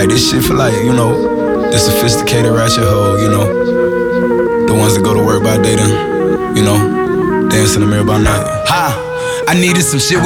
Like this shit for like, you know, the sophisticated ratchet hoe, you know. The ones that go to work by day then, you know, dance in the mirror by night. I needed some shit